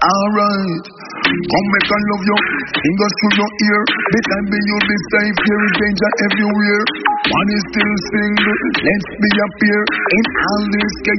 Alright, come make I love you. Fingers through your ear. The time when you'll be safe, here is danger everywhere. One is still single, let's be a pair. In all this